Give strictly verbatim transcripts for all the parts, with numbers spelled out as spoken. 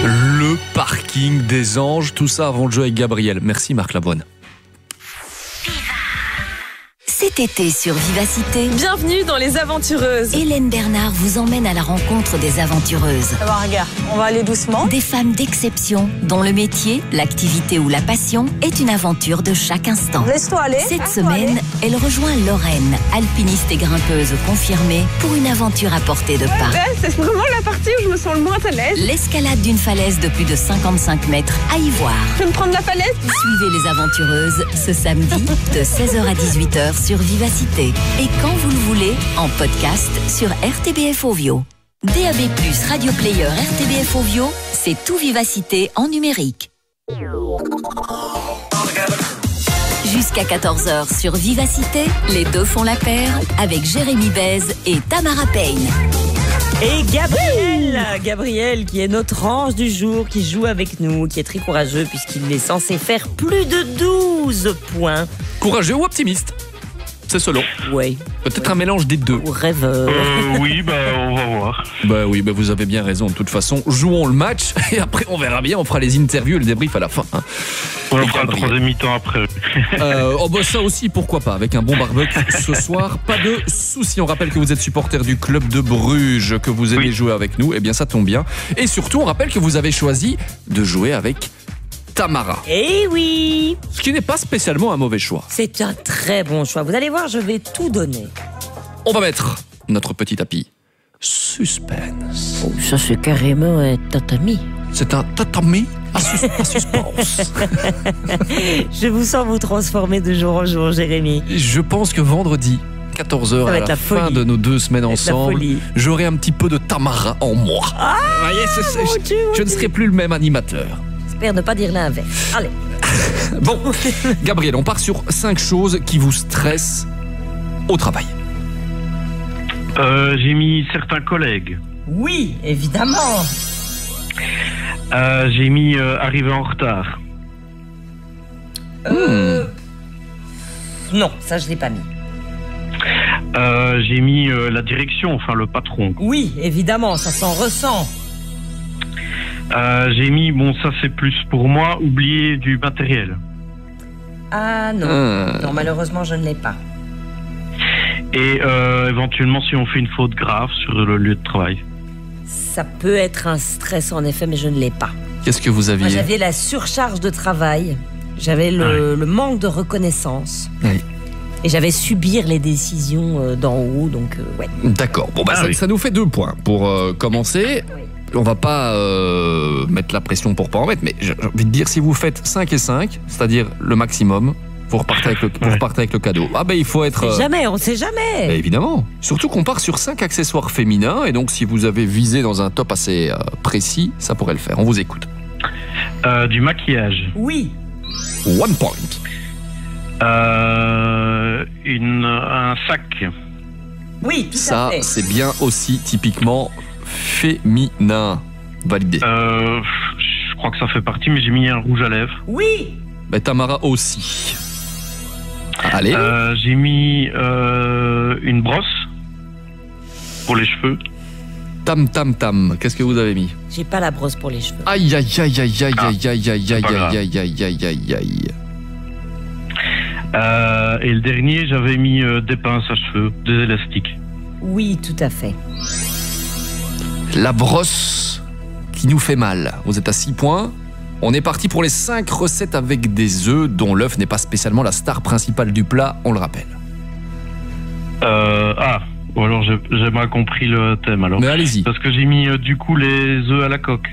Le parking des anges, tout ça avant de jouer avec Gabriel. Merci Marc Lavoine. Cet été sur Vivacité, bienvenue dans Les Aventureuses. Hélène Bernard vous emmène à la rencontre des aventureuses. Ah bah, regarde, on va aller doucement. Des femmes d'exception, dont le métier, l'activité ou la passion est une aventure de chaque instant. Laisse-toi aller. Cette Laisse-toi semaine, aller. elle rejoint Lorraine, alpiniste et grimpeuse confirmée, pour une aventure à portée de pas. Ouais, c'est vraiment la partie où je me sens le moins à l'aise. L'escalade d'une falaise de plus de cinquante-cinq mètres à y voir. Je vais me prendre la falaise. Suivez les aventureuses ce samedi de seize heures à dix-huit heures sur Vivacité. Et quand vous le voulez, en podcast sur R T B F Ovio. D A B plus, Radio Player, R T B F Ovio, c'est tout Vivacité en numérique. Jusqu'à quatorze heures sur Vivacité, les deux font la paire avec Jérémy Bèze et Tamara Payne. Et Gabriel, Gabriel qui est notre ange du jour, qui joue avec nous, qui est très courageux puisqu'il est censé faire plus de douze points. Courageux ou optimiste? C'est selon. Oui. Peut-être un mélange des deux. Ou rêveur. Euh, oui, bah on va voir. Bah oui, bah vous avez bien raison. De toute façon, jouons le match et après on verra bien. On fera les interviews et le débrief à la fin. Hein. On fera un troisième mi-temps après. Euh, oh bah ça aussi, pourquoi pas, avec un bon barbecue ce soir, pas de souci. On rappelle que vous êtes supporter du club de Bruges, que vous aimez oui. jouer avec nous, et eh bien ça tombe bien. Et surtout, on rappelle que vous avez choisi de jouer avec Tamara. Eh oui. Ce qui n'est pas spécialement un mauvais choix. C'est un très bon choix. Vous allez voir, je vais tout donner. On va mettre notre petit tapis suspense. Oh, ça c'est carrément un tatami. C'est un tatami à, sus- à suspense. Je vous sens vous transformer de jour en jour, Jérémy. Je pense que vendredi, quatorze heures à la, la fin de nos deux semaines ensemble, j'aurai un petit peu de Tamara en moi. Ah, Vous voyez, c'est, c'est, mon je, Dieu, je ne serai plus le même animateur. J'espère ne pas dire l'inverse. Allez. Bon, Gabriel, on part sur cinq choses qui vous stressent au travail. Euh, j'ai mis certains collègues. Oui, évidemment. Euh, j'ai mis euh, arriver en retard. Euh... Hmm. Non, ça je l'ai pas mis. Euh, j'ai mis euh, la direction, enfin le patron. Oui, évidemment, ça s'en ressent. Euh, j'ai mis, bon ça c'est plus pour moi, oublier du matériel. Ah non, euh... non malheureusement je ne l'ai pas. Et euh, éventuellement si on fait une faute grave sur le lieu de travail. Ça peut être un stress en effet, mais je ne l'ai pas. Qu'est-ce que vous aviez? Moi, j'avais la surcharge de travail, j'avais le, ouais. le manque de reconnaissance. Oui. Et j'avais subir les décisions d'en haut, donc euh, ouais. D'accord, bon bah ah, ça, oui. ça nous fait deux points. Pour euh, commencer, oui. on va pas euh, mettre la pression pour pas en mettre, mais j'ai envie de dire, si vous faites cinq et cinq, c'est-à-dire le maximum, vous repartez avec le, vous repartez avec le cadeau. Ah ben il faut être... On sait jamais, on sait jamais. Ben, évidemment. Surtout qu'on part sur cinq accessoires féminins, et donc si vous avez visé dans un top assez euh, précis, ça pourrait le faire. On vous écoute. Euh, du maquillage. Oui. One point. Euh, une, un sac. Oui, tout ça, à fait. Ça, c'est bien aussi typiquement féminin. Validé. Euh, je crois que ça fait partie, mais j'ai mis un rouge à lèvres. Oui. Ben, Tamara aussi. Allez. Euh, j'ai mis euh, une brosse pour les cheveux. Tam tam tam. Qu'est-ce que vous avez mis? J'ai pas la brosse pour les cheveux. Aïe aïe aïe aïe aïe ah, aïe aïe aïe aïe aïe aïe aïe aïe aïe aïe. Euh, et le dernier, j'avais mis euh, des pinces à cheveux, des élastiques. Oui, tout à fait. La brosse qui nous fait mal. Vous êtes à six points. On est parti pour les cinq recettes avec des œufs, dont l'œuf n'est pas spécialement la star principale du plat, on le rappelle. Euh, ah, ou alors j'ai, j'ai mal compris le thème alors. Mais allez-y. Parce que j'ai mis euh, du coup les œufs à la coque.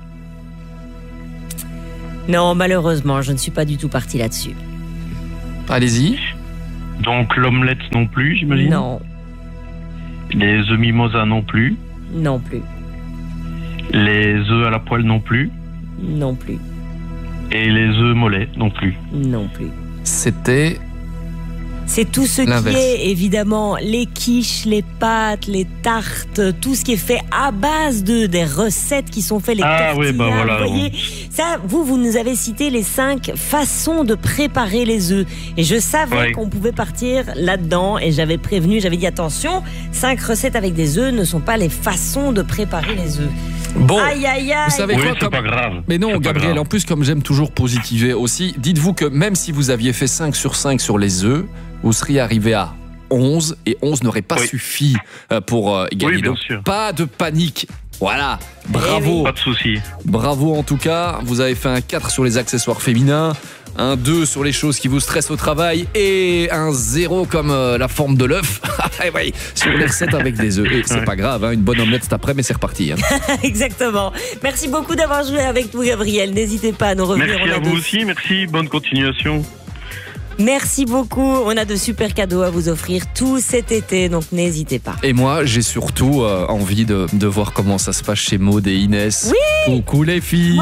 Non, malheureusement, je ne suis pas du tout partie là-dessus. Allez-y. Donc l'omelette non plus, j'imagine? Non. Les œufs mimosa non plus? Non plus. Les œufs à la poêle non plus? Non plus. Et les œufs mollets non plus? Non plus. C'était... C'est tout ce L'inverse. qui est, évidemment, les quiches, les pâtes, les tartes, tout ce qui est fait à base de des recettes qui sont faites, les ah, tortillas, oui, bah voilà, vous voyez. Bon. Ça, vous, vous nous avez cité les cinq façons de préparer les œufs. Et je savais ouais. qu'on pouvait partir là-dedans et j'avais prévenu, j'avais dit attention, cinq recettes avec des œufs ne sont pas les façons de préparer les œufs. Bon, Aïe, aïe, aïe. vous savez Oui, quoi c'est comme- pas grave. Mais non, C'est pas Gabriel, grave. en plus, comme j'aime toujours positiver aussi, dites-vous que même si vous aviez fait cinq sur cinq sur les œufs, vous seriez arrivé à onze et onze n'aurait pas Oui. suffi euh, pour euh, gagner. Oui, bien Donc, sûr. pas de panique. Voilà, bravo. Pas de souci. Bravo en tout cas. Vous avez fait un quatre sur les accessoires féminins, un deux sur les choses qui vous stressent au travail et un zéro comme euh, la forme de l'œuf Eh oui, sur les recettes avec des œufs. Et c'est Ouais. pas grave, hein, une bonne omelette cet après, mais c'est reparti. hein. Exactement. Merci beaucoup d'avoir joué avec nous, Gabriel. N'hésitez pas à nous revenir. Merci On a à de- vous aussi, merci, bonne continuation. Merci beaucoup. On a de super cadeaux à vous offrir tout cet été, donc n'hésitez pas. Et moi, j'ai surtout euh, envie de, de voir comment ça se passe chez Maud et Inès. Oui. Coucou les filles.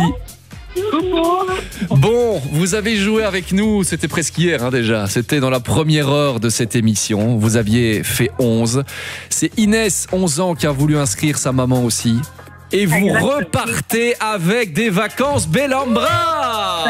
Bon, vous avez joué avec nous, c'était presque hier hein, déjà, c'était dans la première heure de cette émission, vous aviez fait onze. C'est Inès, onze ans, qui a voulu inscrire sa maman aussi. Et vous Exactement. repartez avec des vacances Bellambra.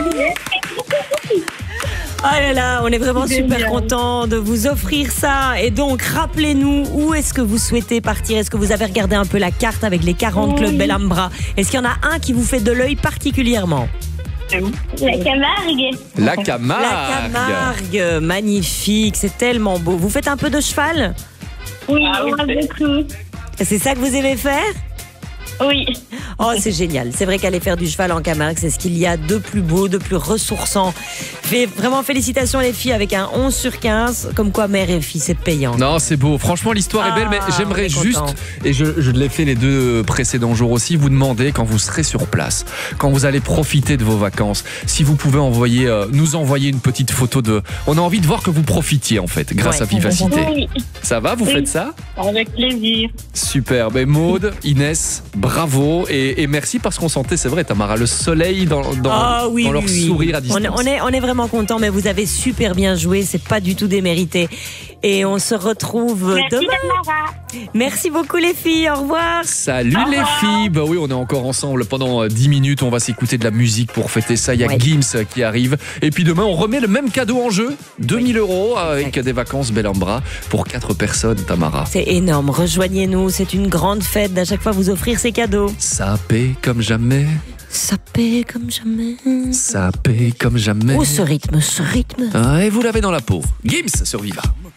Ah là là, on est vraiment C'est super génial. content de vous offrir ça. Et donc, rappelez-nous, où est-ce que vous souhaitez partir? Est-ce que vous avez regardé un peu la carte avec les quarante clubs Oui. Bellambra? Est-ce qu'il y en a un qui vous fait de l'œil particulièrement? La Camargue. La Camargue. La Camargue, magnifique, c'est tellement beau. Vous faites un peu de cheval? Oui, on a beaucoup. C'est ça que vous aimez faire? Oui. Oh, c'est génial. C'est vrai qu'aller faire du cheval en Camargue, c'est ce qu'il y a de plus beau, de plus ressourçant. Fait vraiment félicitations les filles avec un onze sur quinze. Comme quoi, mère et fille, c'est payant. Non, c'est beau. Franchement, l'histoire est belle, mais Ah, on j'aimerais est juste, content. et je, je l'ai fait les deux précédents jours aussi, vous demander quand vous serez sur place, quand vous allez profiter de vos vacances, si vous pouvez envoyer, euh, nous envoyer une petite photo de. On a envie de voir que vous profitiez en fait, grâce Ouais. à Vivacité. Oui, Ça va, vous Oui. faites ça? avec plaisir. Super. Ben Maud, Inès, bravo et, et merci parce qu'on sentait, c'est vrai, Tamara, le soleil dans, dans, Ah oui, dans leur oui, oui. sourire à On distance. est, on, est, on est vraiment content, mais vous avez super bien joué. C'est pas du tout démérité. Et on se retrouve Merci demain. Tamara. Merci beaucoup les filles. Au revoir. Salut les filles. Bah oui, on est encore ensemble pendant euh, dix minutes. On va s'écouter de la musique pour fêter ça. Il y a Ouais. Gims euh, qui arrive. Et puis demain, on remet le même cadeau en jeu. deux mille euros avec Exact. des vacances Bellambra pour quatre personnes, Tamara. C'est énorme. Rejoignez-nous. C'est une grande fête d'à chaque fois vous offrir ces cadeaux. Ça paie comme jamais. Ça paie comme jamais. Ça paie comme jamais. Oh, ce rythme, ce rythme. Ah, et vous l'avez dans la peau. Gims sur Viva.